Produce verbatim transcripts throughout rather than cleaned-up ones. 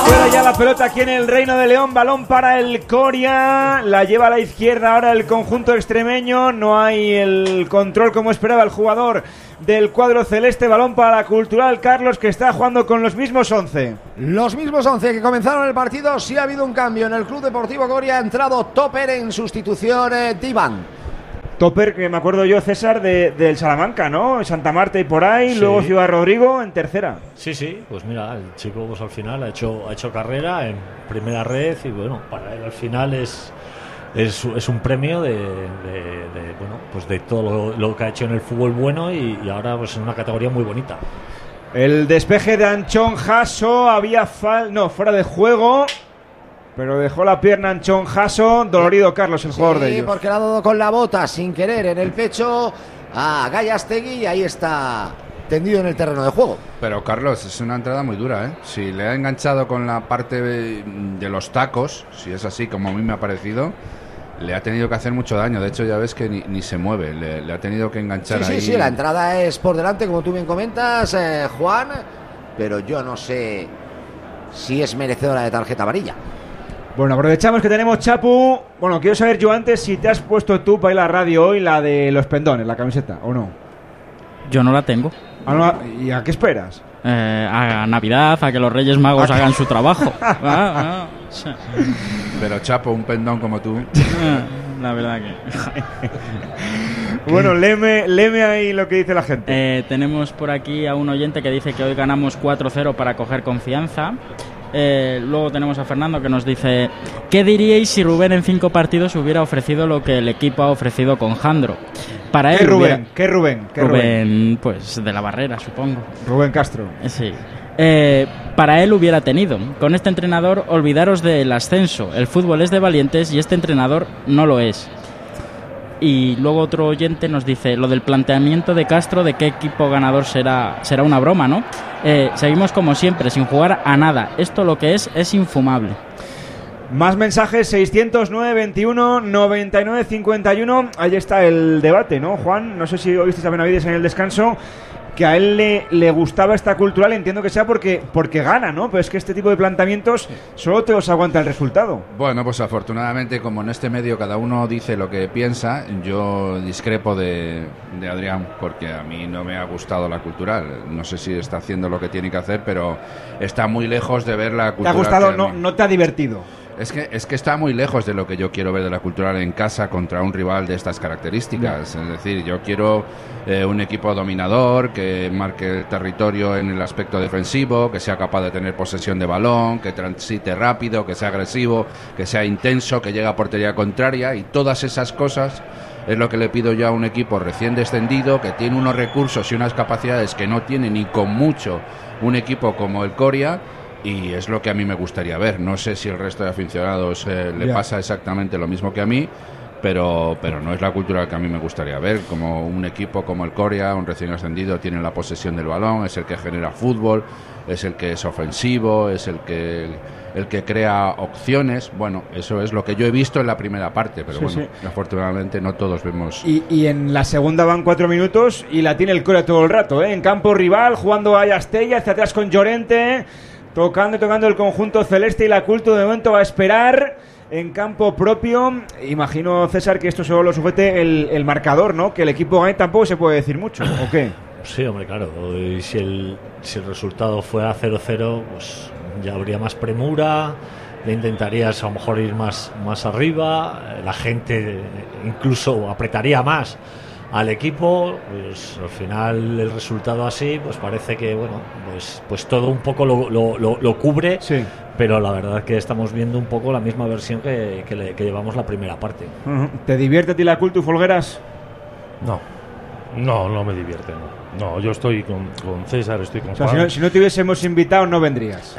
Fuera ya la pelota aquí en el Reino de León, balón para el Coria, la lleva a la izquierda ahora el conjunto extremeño, no hay el control como esperaba el jugador del cuadro celeste, balón para la Cultural, Carlos, que está jugando con los mismos once. Los mismos once que comenzaron el partido. Sí ha habido un cambio en el Club Deportivo Coria, ha entrado Topper en sustitución eh, de Iván. Topper, que me acuerdo yo, César, de, del Salamanca, ¿no? Santa Marta y por ahí, sí. Luego Ciudad Rodrigo en tercera. Sí, sí, pues mira, el chico pues al final ha hecho, ha hecho carrera en primera red y bueno, para él al final es es, es un premio de, de, de bueno, pues de todo lo, lo que ha hecho en el fútbol bueno y, y ahora pues en una categoría muy bonita. El despeje de Anchón Jasso, había fal... no, fuera de juego. Pero dejó la pierna Anchón Jasso, dolorido Carlos, el sí, jugador de ellos. Porque le ha dado con la bota sin querer en el pecho a Gallastegui y ahí está tendido en el terreno de juego. Pero Carlos, es una entrada muy dura, ¿eh? Si le ha enganchado con la parte de, de los tacos, si es así como a mí me ha parecido, le ha tenido que hacer mucho daño. De hecho ya ves que ni, ni se mueve, le, le ha tenido que enganchar sí, ahí. Sí, sí, la entrada es por delante, como tú bien comentas, eh, Juan, pero yo no sé si es merecedora de tarjeta amarilla. Bueno, aprovechamos que tenemos Chapu. Bueno, quiero saber yo antes si te has puesto tú para ir a la radio hoy la de los pendones, la camiseta, ¿o no? Yo no la tengo. ¿Ah, no? ¿Y a qué esperas? Eh, a Navidad, a que los Reyes Magos hagan su trabajo. ah, ah, sí. Pero Chapo, un pendón como tú. La verdad que... Bueno, léeme, léeme ahí lo que dice la gente. Eh, tenemos por aquí a un oyente que dice que hoy ganamos cuatro cero para coger confianza. Eh, luego tenemos a Fernando que nos dice: ¿qué diríais si Rubén en cinco partidos hubiera ofrecido lo que el equipo ha ofrecido con Jandro? Para él ¿Qué Rubén? Hubiera... ¿Qué Rubén? ¿Qué Rubén, Rubén? Pues de la Barrera, supongo. Rubén Castro. Sí. Eh, para él hubiera tenido. Con este entrenador, olvidaros del ascenso. El fútbol es de valientes y este entrenador no lo es. Y luego otro oyente nos dice: lo del planteamiento de Castro de qué equipo ganador será, será una broma, ¿no? Eh, seguimos como siempre, sin jugar a nada. Esto lo que es, es infumable. Más mensajes, seiscientos nueve veintiuno noventa y nueve cincuenta y uno. Ahí está el debate, ¿no, Juan? No sé si oísteis a Benavides en el descanso, que a él le, le gustaba esta cultural. Entiendo que sea porque, porque gana, ¿no? Pero es que este tipo de planteamientos solo te los aguanta el resultado. Bueno, pues afortunadamente, como en este medio cada uno dice lo que piensa, yo discrepo de, de Adrián, porque a mí no me ha gustado la cultural. No sé si está haciendo lo que tiene que hacer, pero está muy lejos de ver la cultural. ¿Te ha gustado? No, no te ha divertido. Es que, es que está muy lejos de lo que yo quiero ver de la cultural en casa contra un rival de estas características. Es decir, yo quiero eh, un equipo dominador que marque el territorio en el aspecto defensivo, que sea capaz de tener posesión de balón, que transite rápido, que sea agresivo, que sea intenso, que llegue a portería contraria, y todas esas cosas es lo que le pido yo a un equipo recién descendido, que tiene unos recursos y unas capacidades que no tiene ni con mucho un equipo como el Coria. Y es lo que a mí me gustaría ver. No sé si el resto de aficionados eh, le yeah. pasa exactamente lo mismo que a mí, pero, pero no es la cultura que a mí me gustaría ver. Como un equipo como el Coria, un recién ascendido, tiene la posesión del balón, es el que genera fútbol, es el que es ofensivo, es el que, el, el que crea opciones. Bueno, eso es lo que yo he visto en la primera parte, pero sí, bueno, sí. afortunadamente no todos vemos. Y, y en la segunda van cuatro minutos y la tiene el Coria todo el rato, ¿eh? En campo rival, jugando a Yastella, hacia atrás con Llorente, tocando y tocando el conjunto celeste, y la Culto de momento va a esperar en campo propio. Imagino, César, que esto solo lo sujete el, el marcador, ¿no? Que el equipo gane, tampoco se puede decir mucho, ¿o qué? Sí, hombre, claro. Y si el, si el resultado fuera cero cero, pues ya habría más premura, le intentarías a lo mejor ir más, más arriba, la gente incluso apretaría más al equipo. Pues al final el resultado así, pues parece que bueno, pues pues todo un poco lo, lo, lo, lo cubre, sí. Pero la verdad es que estamos viendo un poco la misma versión que, que, le, que llevamos la primera parte. Uh-huh. ¿Te divierte a ti la Culto, Folgueras? No, no, no me divierte, no. No, yo estoy con, con César, estoy con o sea, Juan. Si no, si no te hubiésemos invitado, no vendrías.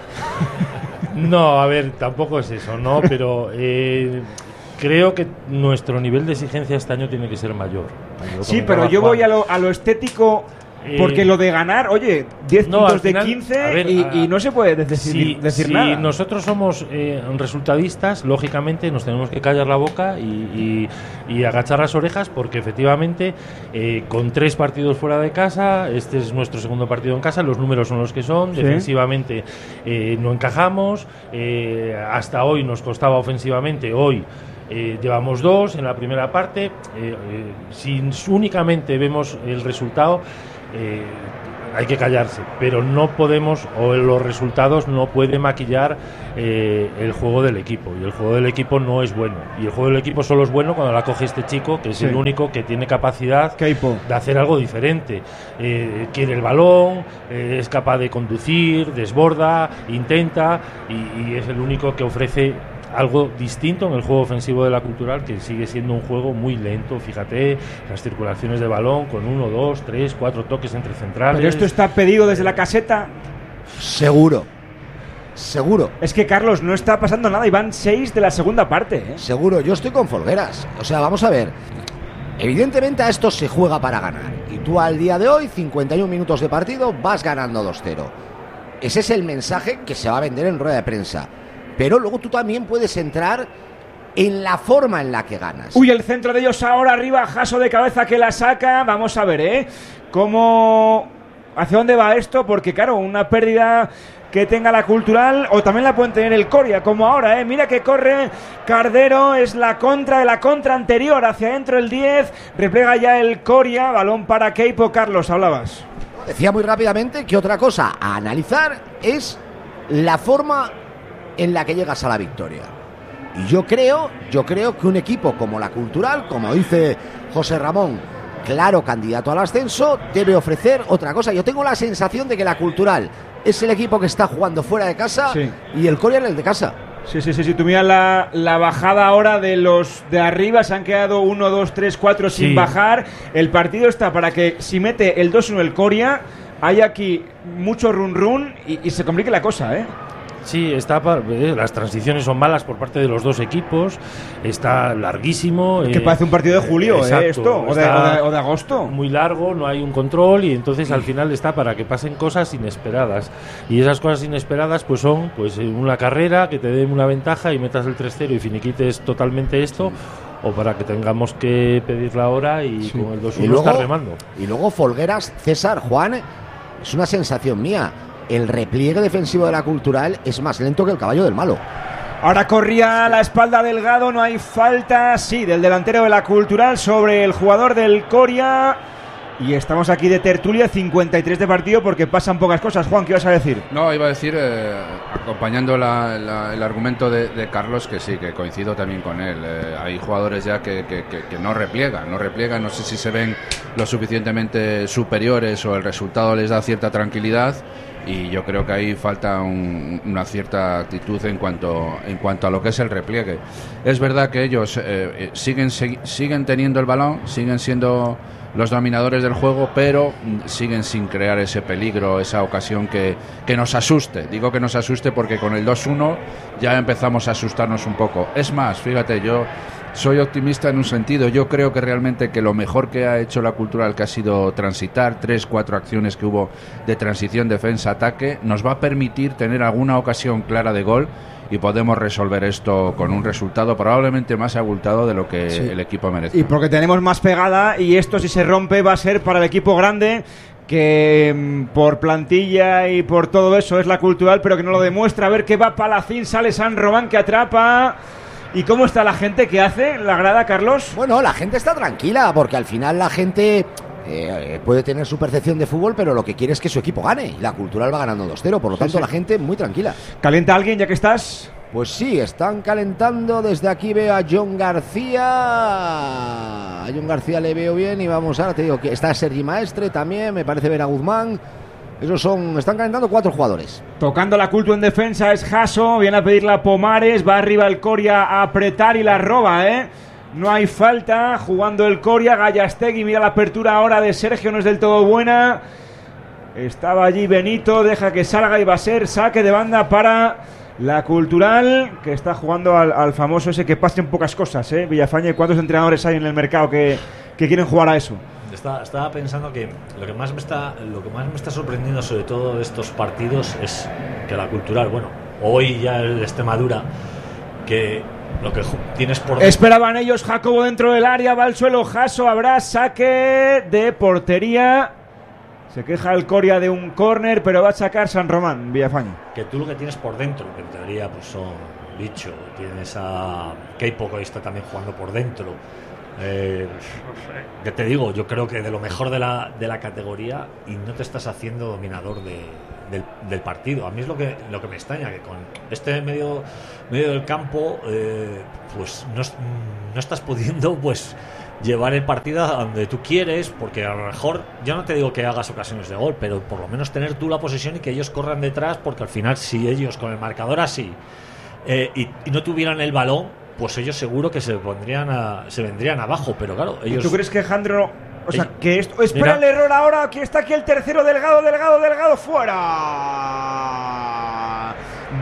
No, a ver, tampoco es eso, ¿no? Pero eh, creo que nuestro nivel de exigencia este año tiene que ser mayor. Sí, pero yo Juan. voy a lo, a lo estético Eh, Porque lo de ganar, oye, diez no, puntos al final, de quince a ver, y, a- y no se puede decir, si, decir si nada. nosotros somos eh, resultadistas, lógicamente nos tenemos que callar la boca y, y- y agachar las orejas, porque efectivamente eh, con tres partidos fuera de casa, este es nuestro segundo partido en casa, los números son los que son, Sí. defensivamente eh, no encajamos, eh, hasta hoy nos costaba ofensivamente, hoy Eh, llevamos dos en la primera parte. Eh, eh, si únicamente vemos el resultado, eh, hay que callarse, pero no podemos, o los resultados no pueden maquillar eh, el juego del equipo, y el juego del equipo no es bueno, y el juego del equipo solo es bueno cuando la coge este chico, que es Sí. el único que tiene capacidad Keipo. de hacer algo diferente. Eh, quiere el balón, eh, es capaz de conducir, desborda, intenta, y, y es el único que ofrece algo distinto en el juego ofensivo de la Cultural, que sigue siendo un juego muy lento. Fíjate, las circulaciones de balón con uno, dos, tres, cuatro toques entre centrales. Pero esto está pedido desde la caseta. Seguro. Seguro. Es que, Carlos, no está pasando nada y van seis de la segunda parte, ¿eh? Seguro, yo estoy con Folgueras. O sea, vamos a ver. Evidentemente a esto se juega para ganar. Y tú al día de hoy, cincuenta y un minutos de partido, vas ganando dos cero. Ese es el mensaje que se va a vender en rueda de prensa. Pero luego tú también puedes entrar en la forma en la que ganas. Uy, el centro de ellos ahora arriba, Jaso de cabeza que la saca. Vamos a ver, ¿eh? ¿Cómo... ¿Hacia dónde va esto? Porque, claro, una pérdida que tenga la Cultural, o también la pueden tener el Coria, como ahora, ¿eh? Mira que corre Cardero, es la contra de la contra anterior, hacia adentro el diez, replega ya el Coria, balón para Keipo. Carlos, hablabas. Decía muy rápidamente que otra cosa a analizar es la forma en la que llegas a la victoria. Y yo creo, yo creo que un equipo como la Cultural, como dice José Ramón, claro candidato al ascenso, debe ofrecer otra cosa. Yo tengo la sensación de que la Cultural es el equipo que está jugando fuera de casa, sí, y el Coria es el de casa. Sí, sí, sí, sí. Tú miras la, la bajada ahora de los de arriba, se han quedado uno, dos, tres, cuatro sin Sí. bajar. El partido está para que si mete el dos uno el Coria, hay aquí mucho run run y, y se complique la cosa, ¿eh? Sí, está pa- eh, las transiciones son malas por parte de los dos equipos, está larguísimo. Que eh, parece un partido de julio, exacto, ¿eh? Esto, o de, está o de- o de agosto. muy largo, no hay un control, y entonces al final está para que pasen cosas inesperadas. Y esas cosas inesperadas pues son pues eh, una carrera que te dé una ventaja y metas el tres cero y finiquites totalmente esto, o para que tengamos que pedir la hora y con el dos Y uno está luego, remando. y luego Folgueras, César, Juan, es una sensación mía. El repliegue defensivo de la Cultural es más lento que el caballo del malo. Ahora corría a la espalda Delgado, no hay falta, sí, del delantero de la Cultural sobre el jugador del Coria. Y estamos aquí de tertulia, cincuenta y tres de partido, porque pasan pocas cosas. Juan, ¿qué ibas a decir? No, iba a decir, eh, acompañando la- la- el argumento de, de Carlos, que sí, que coincido también con él. Eh, hay jugadores ya que, que- que- que no repliegan, no repliegan, no sé si se ven lo suficientemente superiores o el resultado les da cierta tranquilidad. Y yo creo que ahí falta un- una cierta actitud en cuanto en cuanto a lo que es el repliegue. Es verdad que ellos eh, eh, siguen segui- siguen teniendo el balón, siguen siendo los dominadores del juego, pero mm, siguen sin crear ese peligro, esa ocasión que, que nos asuste. Digo que nos asuste porque con el dos uno ya empezamos a asustarnos un poco. Es más, fíjate, yo soy optimista en un sentido. Yo creo que realmente que lo mejor que ha hecho la Cultural, que ha sido transitar tres, cuatro acciones que hubo de transición, defensa, ataque, nos va a permitir tener alguna ocasión clara de gol y podemos resolver esto con un resultado probablemente más abultado de lo que Sí. el equipo merece. Y porque tenemos más pegada, y esto si se rompe va a ser para el equipo grande, que mm, por plantilla y por todo eso es la Cultural, pero que no lo demuestra. A ver qué va Palacín, sale San Román que atrapa. ¿Y cómo está la gente? ¿Qué hace la grada, Carlos? Bueno, la gente está tranquila, porque al final la gente eh, puede tener su percepción de fútbol, pero lo que quiere es que su equipo gane. Y la Cultural va ganando dos cero, por lo Sí, tanto sí. la gente muy tranquila. ¿Calienta alguien ya que estás? Pues sí, están calentando. Desde aquí veo a John García. A John García le veo bien y vamos ahora, te digo que está Sergi Maestre también, me parece ver a Guzmán. Esos son, están calentando cuatro jugadores. Tocando la Cultu en defensa es Jaso, viene a pedirle a Pomares, va arriba el Coria a apretar y la roba, ¿eh? No hay falta, jugando el Coria, Gallastegui, mira la apertura ahora de Sergio, no es del todo buena. Estaba allí Benito, deja que salga y va a ser saque de banda para la Cultural, que está jugando al, al famoso ese que pasen pocas cosas, ¿eh? Villafañe, ¿cuántos entrenadores hay en el mercado que, que quieren jugar a eso? Estaba, estaba pensando que lo que más me está lo que más me está sorprendiendo sobre todo de estos partidos es que la Cultural, bueno, hoy ya el Extremadura, que lo que tienes por dentro. Esperaban ellos, Jacobo dentro del área, va al suelo Jaso, habrá saque de portería. Se queja el Coria de un córner, pero va a sacar San Román, Villafañe. Que tú lo que tienes por dentro, que en teoría pues son Bicho, tienes a Keipo que está también jugando por dentro. Eh, que te digo, yo creo que de lo mejor de la, de la categoría y no te estás haciendo dominador de, del, del partido. A mí es lo que, lo que me extraña, que con este medio, medio del campo eh, pues no, no estás pudiendo pues llevar el partido a donde tú quieres, porque a lo mejor, yo no te digo que hagas ocasiones de gol, pero por lo menos tener tú la posesión y que ellos corran detrás, porque al final si ellos con el marcador así eh, y, y no tuvieran el balón, pues ellos seguro que se pondrían a, se vendrían abajo, pero claro, ellos... ¿Tú crees que Jandro... O sea, Ey, que esto... Espera mira. el error ahora, aquí está aquí el tercero, Delgado, Delgado, Delgado, fuera.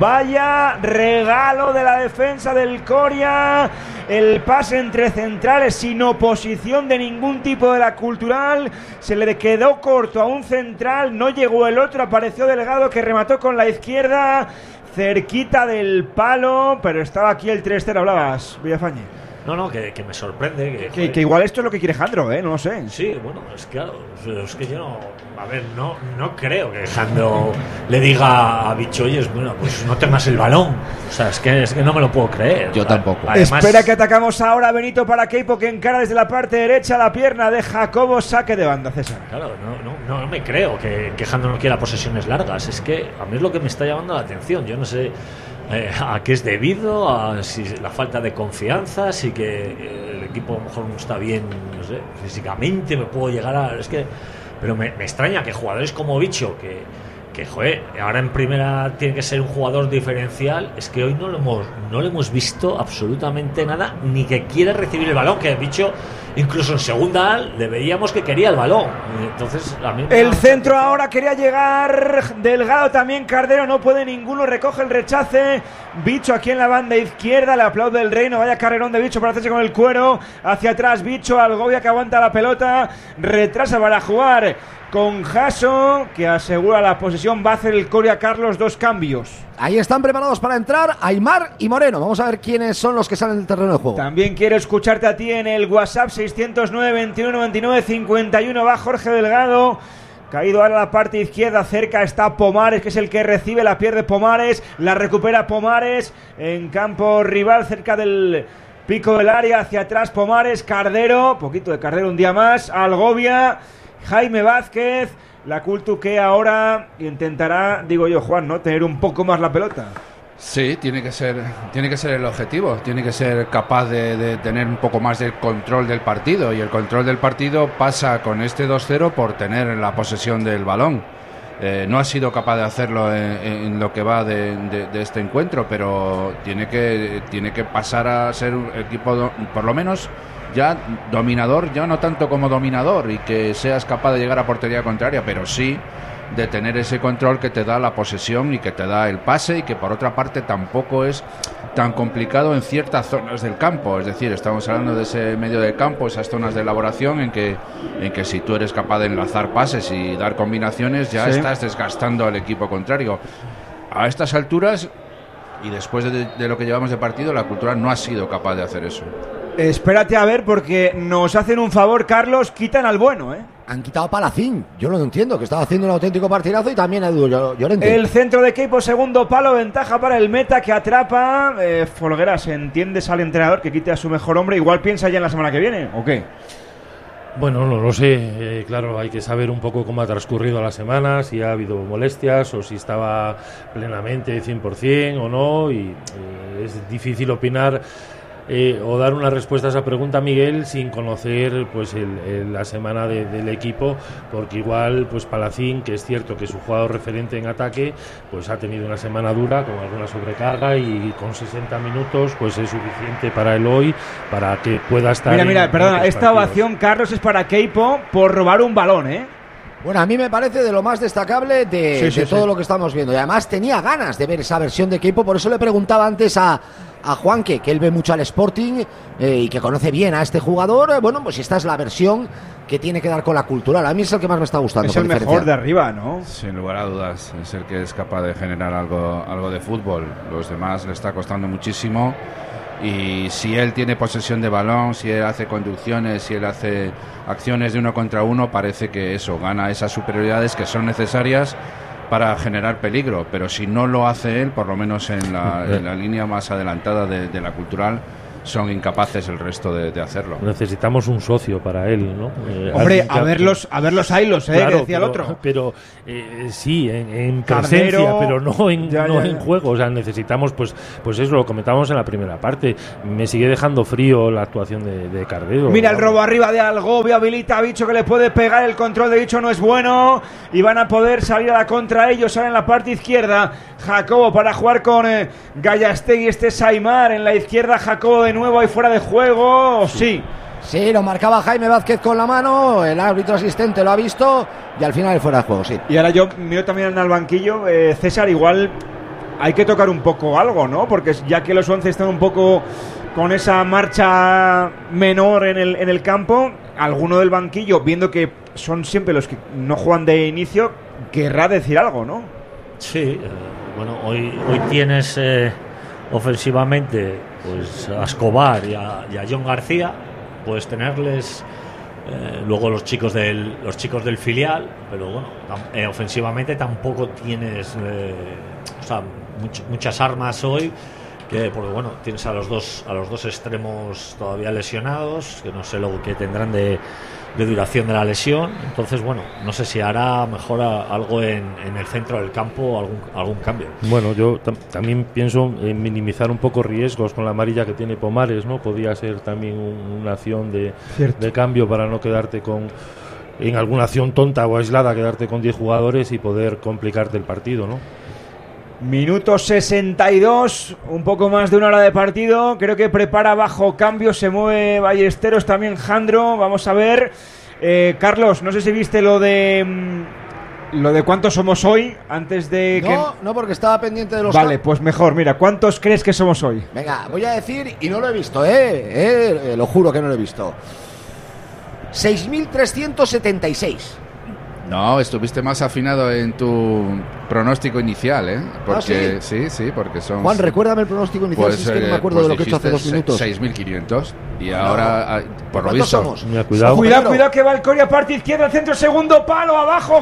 Vaya regalo de la defensa del Coria. El pase entre centrales sin oposición de ningún tipo de la Cultural. Se le quedó corto a un central, no llegó el otro, apareció Delgado que remató con la izquierda, cerquita del palo, pero estaba aquí el tres cero, hablabas, Villafañe. No, no, que, que me sorprende. Que, Que, que igual esto es lo que quiere Jandro, ¿eh? No lo sé. Sí, bueno, es que claro, es que yo no, a ver, no, no creo que Jandro le diga a Bicho, oye, bueno, pues no tengas el balón. O sea, es que, es que no me lo puedo creer. Yo tampoco. Además, Espera que atacamos ahora, Benito para Keipo, que encara desde la parte derecha la pierna de Jacobo, saque de banda, César. Claro, no, no, no, no me creo que, que Jandro no quiera posesiones largas. Es que a mí es lo que me está llamando la atención. Yo no sé eh, a qué es debido, a si la falta de confianza, si que el equipo a lo mejor no está bien, no sé, físicamente me puedo llegar a... Es que, pero me, me extraña que jugadores como Bicho, que, que joder, ahora en primera tiene que ser un jugador diferencial, es que hoy no lo hemos, no lo hemos visto absolutamente nada, ni que quiere recibir el balón, que Bicho incluso en segunda le veíamos que quería el balón. Entonces, a mí el centro ahora quería llegar Delgado, también Cardero, no puede ninguno, recoge el rechace. Bicho aquí en la banda izquierda, le aplaude el Reino, vaya carrerón de Bicho para hacerse con el cuero. Hacia atrás Bicho, Algovia que aguanta la pelota, retrasa para jugar con Jaso, que asegura la posesión. Va a hacer el Coria, Carlos, dos cambios. Ahí están preparados para entrar Aimar y Moreno. Vamos a ver quiénes son los que salen del terreno de juego. También quiero escucharte a ti en el WhatsApp seiscientos nueve, veintiuno, veintinueve, cincuenta y uno. Va Jorge Delgado. Caído ahora a la parte izquierda, cerca está Pomares, que es el que recibe, la pierde Pomares, la recupera Pomares en campo rival, cerca del pico del área, hacia atrás Pomares, Cardero, poquito de Cardero un día más, Algovia, Jaime Vázquez, la Cultu que ahora intentará, digo yo, Juan, ¿no?, tener un poco más la pelota. Sí, tiene que ser, tiene que ser el objetivo, tiene que ser capaz de, de tener un poco más del control del partido, y el control del partido pasa con este dos cero por tener la posesión del balón. Eh, no ha sido capaz de hacerlo en, en lo que va de, de, de este encuentro, pero tiene que, tiene que pasar a ser un equipo, do, por lo menos ya dominador, ya no tanto como dominador, y que seas capaz de llegar a portería contraria, pero sí de tener ese control que te da la posesión y que te da el pase, y que por otra parte tampoco es tan complicado en ciertas zonas del campo. Es decir, estamos hablando de ese medio del campo, esas zonas de elaboración en que, en que si tú eres capaz de enlazar pases y dar combinaciones, ya sí estás desgastando al equipo contrario. A estas alturas y después de, de lo que llevamos de partido, la Cultural no ha sido capaz de hacer eso. Espérate a ver, porque nos hacen un favor, Carlos, quitan al bueno, ¿eh? Han quitado a Palacín, yo no lo entiendo, que estaba haciendo un auténtico partidazo, y también a Edu Llorente. El centro de Keipo, segundo palo, ventaja para el meta que atrapa. eh, Folgueras, ¿entiendes al entrenador que quite a su mejor hombre? Igual piensa ya en la semana que viene, ¿o qué? Bueno, no lo sé, eh, claro, hay que saber un poco cómo ha transcurrido la semana, si ha habido molestias o si estaba plenamente cien por ciento o no, y eh, es difícil opinar eh, o dar una respuesta a esa pregunta, Miguel, sin conocer pues el, el, la semana de, del equipo, porque igual pues Palacín, que es cierto que es un jugador referente en ataque, pues ha tenido una semana dura con alguna sobrecarga, y con sesenta minutos pues es suficiente para él hoy para que pueda estar. Mira, mira, en, perdona, en esta partidos. ovación, Carlos, es para Keipo por robar un balón, ¿eh? Bueno, a mí me parece de lo más destacable de, sí, sí, de todo sí. lo que estamos viendo. Y además tenía ganas de ver esa versión de equipo, por eso le preguntaba antes a, a Juanque, que él ve mucho al Sporting eh, y que conoce bien a este jugador. Eh, bueno, pues esta es la versión que tiene que dar con la Cultural. A mí es el que más me está gustando. Es el mejor de arriba, ¿no? Sin lugar a dudas, es el que es capaz de generar algo, algo de fútbol. Los demás le está costando muchísimo. Y si él tiene posesión de balón, si él hace conducciones, si él hace acciones de uno contra uno, parece que eso, gana esas superioridades que son necesarias para generar peligro. Pero si no lo hace él, por lo menos en la, en la línea más adelantada de, de la Cultural, son incapaces el resto de, de hacerlo. Necesitamos un socio para él, ¿no? Eh, Hombre, alguien a ver los, a ver los hilos, ¿eh? Claro, que decía pero, el otro. Pero eh, sí, en, en Cardero, presencia, pero no en, ya, no ya, en ya. juego. O sea, necesitamos, pues, pues eso lo comentábamos en la primera parte. Me sigue dejando frío la actuación de, de Cardero. Mira el Vamos. robo arriba de Algovia, habilita a Bicho que le puede pegar, el control de Bicho no es bueno y van a poder salir a la contra ellos, ahora en la parte izquierda Jacobo para jugar con eh, Gallastegui, este Saimar en la izquierda, Jacobo de nuevo ahí fuera de juego, sí. Sí, lo marcaba Jaime Vázquez con la mano, el árbitro asistente lo ha visto y al final fuera de juego, sí. Y ahora yo miro también al banquillo, eh, César, igual hay que tocar un poco algo, ¿no? Porque ya que los once están un poco con esa marcha menor en el, en el campo, alguno del banquillo, viendo que son siempre los que no juegan de inicio, querrá decir algo, ¿no? Sí, eh, bueno, hoy, hoy tienes eh, ofensivamente pues a Escobar y a, y a John García, puedes tenerles eh, luego los chicos del los chicos del filial, pero bueno, tam, eh, ofensivamente tampoco tienes eh, o sea, much, muchas armas hoy, que porque bueno, tienes a los dos a los dos extremos todavía lesionados, que no sé lo que tendrán de de duración de la lesión, entonces bueno, no sé si hará mejora algo en, en el centro del campo, algún algún cambio. Bueno, yo tam- también pienso en minimizar un poco riesgos con la amarilla que tiene Pomares, ¿no? Podría ser también un- una acción de, de cambio para no quedarte con, en alguna acción tonta o aislada, quedarte con diez jugadores y poder complicarte el partido, ¿no? Minuto sesenta y dos, un poco más de una hora de partido. Creo que prepara bajo cambio, se mueve Ballesteros, también Jandro. Vamos a ver. Eh, Carlos, no sé si viste lo de mm, lo de cuántos somos hoy antes de que. No, no, porque estaba pendiente de los... Vale, pues mejor. Mira, ¿cuántos crees que somos hoy? Venga, voy a decir, y no lo he visto, ¿eh? eh, eh lo juro que no lo he visto. seis mil trescientos setenta y seis. No, estuviste más afinado en tu pronóstico inicial, ¿eh? Porque ¿Ah, sí? sí, sí, porque son... Juan, recuérdame el pronóstico inicial, Pues, si es que no eh, me acuerdo pues de lo que he hecho hace dos dijiste minutos. seis mil quinientos y ahora, ah, por lo ¿Cuántos visto... somos? Mira, cuidado. Cuidado, Pero- cuidado que va el Coria, parte izquierda, centro, segundo palo, abajo,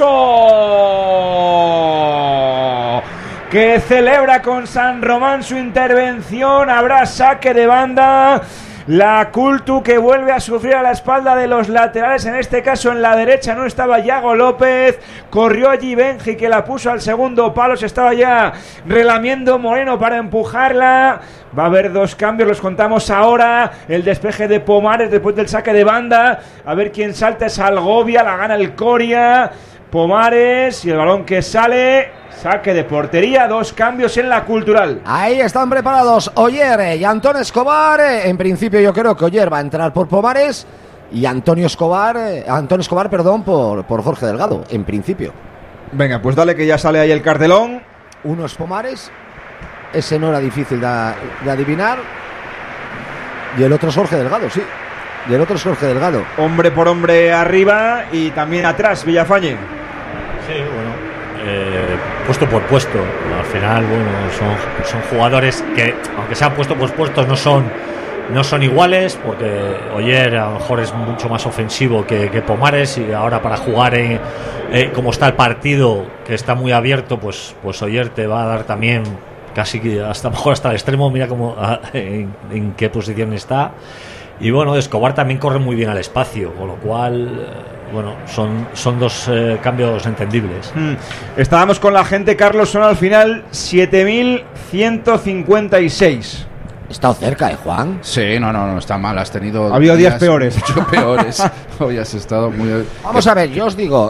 Jaso. Que celebra con San Román su intervención. Habrá saque de banda. La Cultu que vuelve a sufrir a la espalda de los laterales, en este caso en la derecha no estaba Yago López, corrió allí Benji que la puso al segundo palo, se estaba ya relamiendo Moreno para empujarla. Va a haber dos cambios, los contamos ahora. El despeje de Pomares después del saque de banda, a ver quién salta, es Algovia, la gana el Coria. Pomares y el balón que sale. Saque de portería, dos cambios en la Cultural. Ahí están preparados Oyer y Antón Escobar. En principio yo creo que Oyer va a entrar por Pomares y Antonio Escobar, eh, Antón Escobar, perdón, por, por Jorge Delgado, en principio. Venga, pues dale que ya sale ahí el cartelón. Uno es Pomares, ese no era difícil de, de adivinar. Y el otro es Jorge Delgado, sí. Y el otro es Jorge Delgado. Hombre por hombre arriba y también atrás, Villafañe. Sí, bueno. Eh, puesto por puesto, al final bueno, son, son jugadores que aunque sean puesto por puesto no son no son iguales, porque Oyer a lo mejor es mucho más ofensivo que, que Pomares, y ahora para jugar en, eh, como está el partido, que está muy abierto, pues pues Oyer te va a dar también casi que hasta mejor hasta el extremo, mira cómo a, en, en qué posición está. Y bueno, Escobar también corre muy bien al espacio, con lo cual bueno, son, son dos eh, cambios entendibles. Hmm. Estábamos con la gente, Carlos, son al final siete mil ciento cincuenta y seis. He estado cerca, ¿eh, Juan? Sí, no, no, no está mal, has tenido... Ha habido días peores. Mucho peores. Hoy has estado muy... Vamos a ver, yo os digo, eh,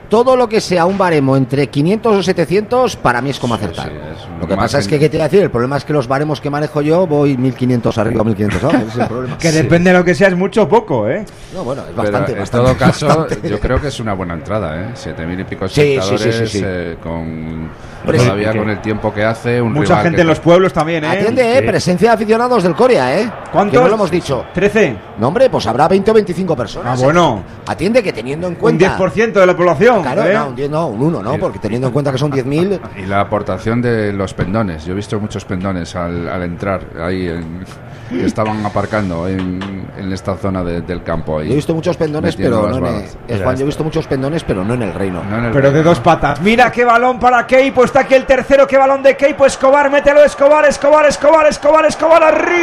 todo lo que sea un baremo entre quinientos o setecientos, para mí es como acertar. Sí, es lo que más pasa es en- que, ¿qué te voy a decir? El problema es que los baremos que manejo yo voy mil quinientos arriba, mil quinientos abajo. Ese es el problema. Que depende de lo que sea, es mucho o poco, ¿eh? No, bueno, es Pero bastante, en bastante, todo caso, bastante. yo creo que es una buena entrada, ¿eh? Siete mil y pico Sí, sí, sí, espectadores sí, sí. eh, con Pero todavía sí, con que- el tiempo que hace. Un Mucha rival gente que en los pueblos también, ¿eh? Atiende, eh, Sí. presencia de aficionados del Coria, ¿eh? ¿Cuántos? Que no lo hemos dicho. trece. No, hombre, pues habrá veinte o veinticinco personas. Ah, bueno. Atiende que teniendo en Un cuenta... diez por ciento de la población. Claro, ¿eh? no, un diez, no, un uno, ¿no? Porque teniendo en cuenta que son diez mil... Y la aportación de los pendones. Yo he visto muchos pendones al, al entrar ahí, en- que estaban aparcando en, en esta zona de- del campo. Ahí, Yo he visto muchos pendones, metiendo pero las no en el, balas. eh, Juan, yo he visto muchos pendones, pero no en el reino. No en el Pero de reino, dos ¿no? patas. Mira qué balón para Keipo. Está aquí el tercero. Qué balón de Keipo. Escobar, mételo. Escobar, Escobar, Escobar, Escobar, Escobar.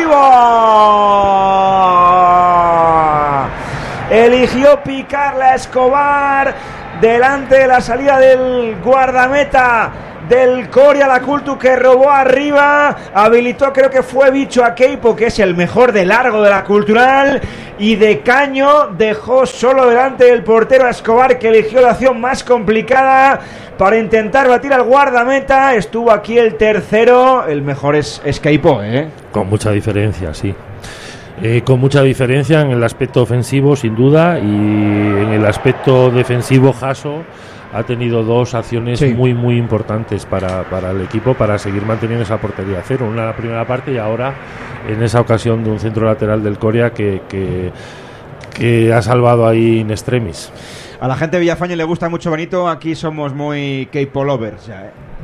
¡Arriba! Eligió picarla a Escobar delante de la salida del guardameta del Coria, la Cultu, que robó arriba, habilitó, creo que fue Bicho a Keipo, que es el mejor de largo de la Cultural, y de caño dejó solo delante del portero a Escobar, que eligió la acción más complicada para intentar batir al guardameta. Estuvo aquí el tercero, el mejor es, es Keipo, ¿eh? Con mucha diferencia, sí. Eh, con mucha diferencia en el aspecto ofensivo, sin duda, y en el aspecto defensivo, Jaso ha tenido dos acciones Sí. muy, muy importantes para, para el equipo, para seguir manteniendo esa portería a cero. Una en la primera parte y ahora en esa ocasión de un centro lateral del Coria que, que, que ha salvado ahí in extremis. A la gente de Villafañe le gusta mucho Benito, aquí somos muy Keipo lovers ya, ¿eh?